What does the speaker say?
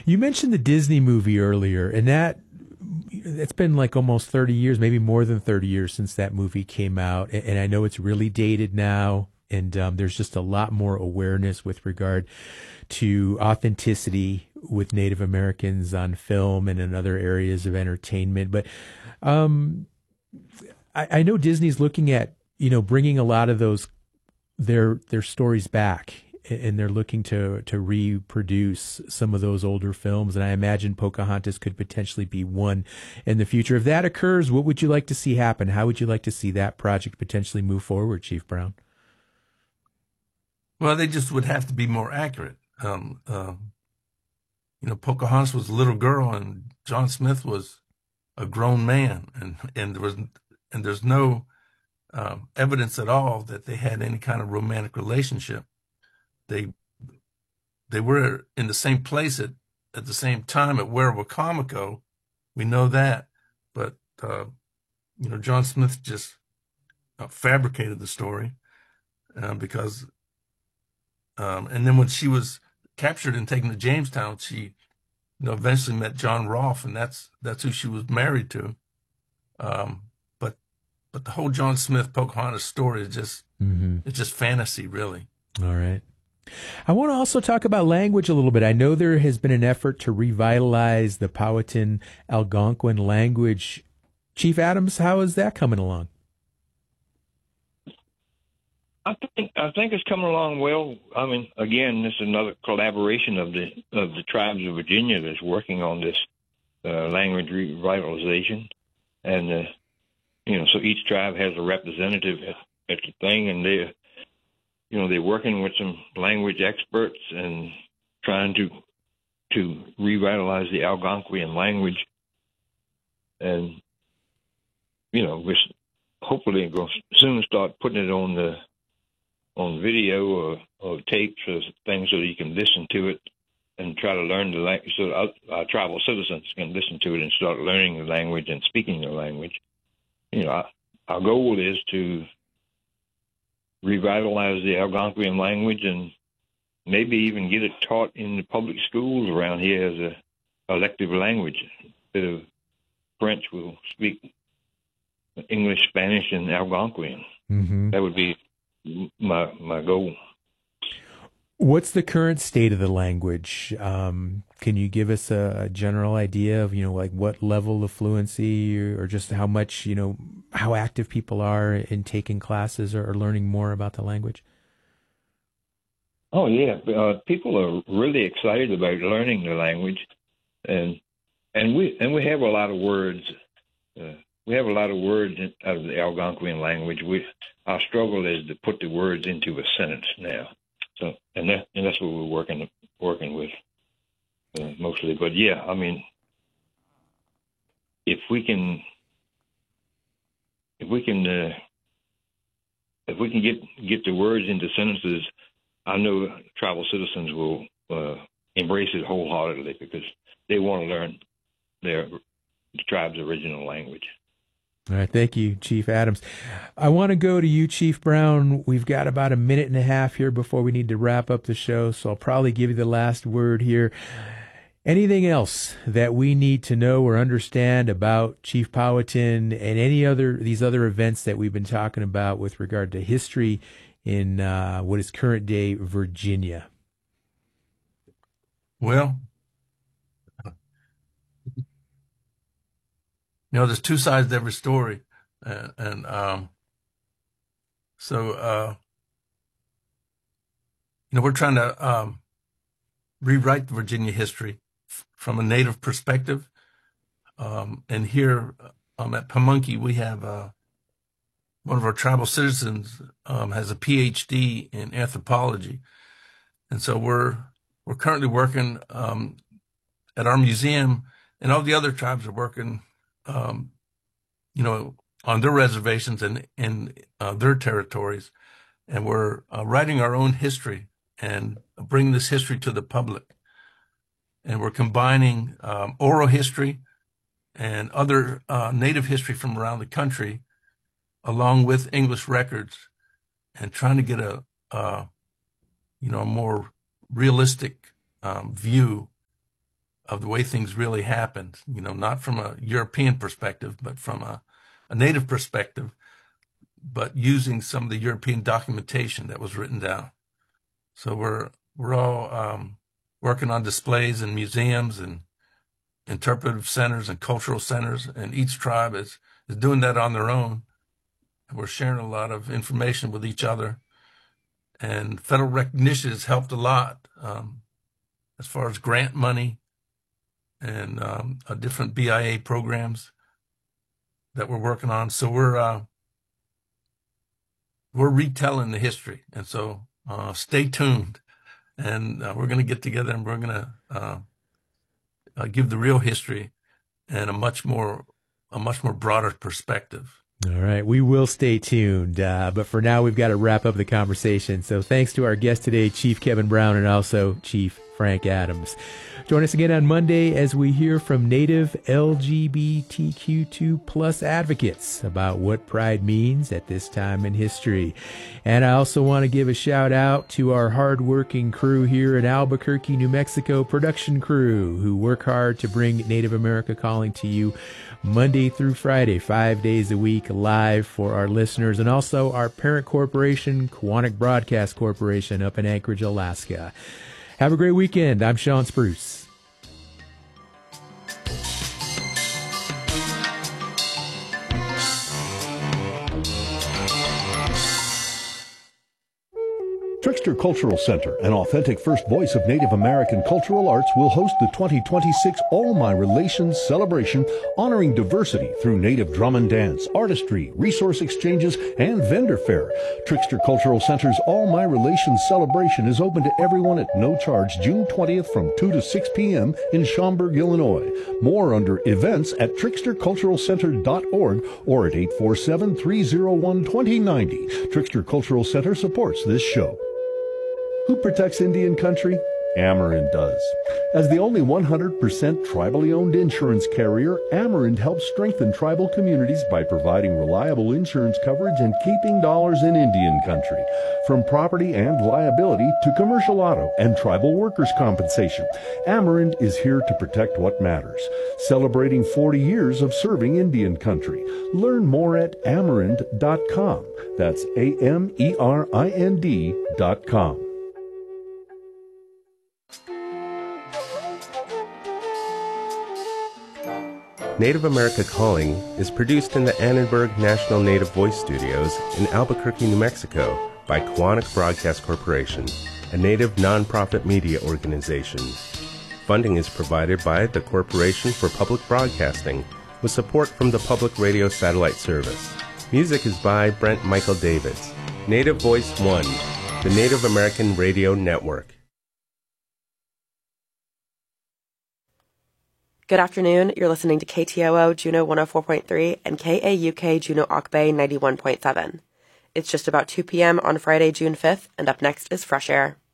You mentioned the Disney movie earlier, and it's been like almost 30 years, maybe more than 30 years since that movie came out. And I know it's really dated now. And there's just a lot more awareness with regard to authenticity with Native Americans on film and in other areas of entertainment. But I know Disney's looking at, bringing a lot of their stories back, and they're looking to reproduce some of those older films. And I imagine Pocahontas could potentially be one in the future. If that occurs, what would you like to see happen? How would you like to see that project potentially move forward, Chief Brown? Well, they just would have to be more accurate. Pocahontas was a little girl, and John Smith was a grown man, and there's no evidence at all that they had any kind of romantic relationship. They were in the same place at the same time at Werowocomoco. We know that, but John Smith just fabricated the story because. And then when she was captured and taken to Jamestown, she, eventually met John Rolfe, and that's who she was married to. But the whole John Smith Pocahontas story is just it's just fantasy, really. All right. I want to also talk about language a little bit. I know there has been an effort to revitalize the Powhatan Algonquin language. Chief Adams, how is that coming along? I think it's coming along well. I mean, again, this is another collaboration of the tribes of Virginia that's working on this language revitalization, and so each tribe has a representative at the thing, and they're working with some language experts and trying to revitalize the Algonquian language, and we're hopefully going to soon start putting it on video or tapes or things so that you can listen to it and try to learn the language, so our tribal citizens can listen to it and start learning the language and speaking the language. Our goal is to revitalize the Algonquian language and maybe even get it taught in the public schools around here as a elective language. Instead of French, we'll speak English, Spanish, and Algonquian. Mm-hmm. That would be my goal. What's the current state of the language? Can you give us a general idea of, like what level of fluency or just how much, how active people are in taking classes or learning more about the language? Oh, yeah. People are really excited about learning the language. And we have a lot of words. We have a lot of words out of the Algonquian language. Our struggle is to put the words into a sentence now. So, and that's what we're working with mostly. But yeah, I mean, if we can get the words into sentences, I know tribal citizens will embrace it wholeheartedly because they want to learn the tribe's original language. All right. Thank you, Chief Adams. I want to go to you, Chief Brown. We've got about a minute and a half here before we need to wrap up the show, so I'll probably give you the last word here. Anything else that we need to know or understand about Chief Powhatan and these other events that we've been talking about with regard to history in what is current day Virginia? Well, there's two sides to every story. So we're trying to rewrite the Virginia history from a Native perspective. And here at Pamunkey, we have one of our tribal citizens has a PhD in anthropology. And so we're currently working at our museum, and all the other tribes are working on their reservations and in their territories. And we're writing our own history and bringing this history to the public. And we're combining oral history and other Native history from around the country, along with English records, and trying to get a more realistic view the way things really happened, not from a European perspective, but from a native perspective, but using some of the European documentation that was written down. So we're all working on displays in museums and interpretive centers and cultural centers, and each tribe is doing that on their own. And we're sharing a lot of information with each other. And federal recognition has helped a lot as far as grant money and different BIA programs that we're working on. So we're retelling the history, and so stay tuned. And we're going to get together and we're going to give the real history and a much more broader perspective. All right. We will stay tuned. But for now, we've got to wrap up the conversation. So thanks to our guest today, Chief Kevin Brown, and also Chief Frank Adams. Join us again on Monday as we hear from Native LGBTQ2 plus advocates about what pride means at this time in history. And I also want to give a shout out to our hardworking crew here in Albuquerque, New Mexico, production crew who work hard to bring Native America Calling to you Monday through Friday, 5 days a week, live for our listeners, and also our parent corporation, Quantic Broadcast Corporation, up in Anchorage, Alaska. Have a great weekend. I'm Sean Spruce. Trickster Cultural Center, an authentic first voice of Native American cultural arts, will host the 2026 All My Relations celebration, honoring diversity through Native drum and dance, artistry, resource exchanges, and vendor fair. Trickster Cultural Center's All My Relations celebration is open to everyone at no charge June 20th from 2 to 6 p.m. in Schaumburg, Illinois. More under events at tricksterculturalcenter.org or at 847-301-2090. Trickster Cultural Center supports this show. Who protects Indian country? Amerind does. As the only 100% tribally owned insurance carrier, Amerind helps strengthen tribal communities by providing reliable insurance coverage and keeping dollars in Indian country. From property and liability to commercial auto and tribal workers' compensation, Amerind is here to protect what matters. Celebrating 40 years of serving Indian country. Learn more at Amerind.com. That's AMERIND.com. Native America Calling is produced in the Annenberg National Native Voice Studios in Albuquerque, New Mexico by Quantic Broadcast Corporation, a Native nonprofit media organization. Funding is provided by the Corporation for Public Broadcasting with support from the Public Radio Satellite Service. Music is by Brent Michael Davids. Native Voice One, the Native American Radio Network. Good afternoon. You're listening to KTOO Juneau 104.3 and KAUK Juneau Auk Bay 91.7. It's just about 2 p.m. on Friday, June 5th, and up next is Fresh Air.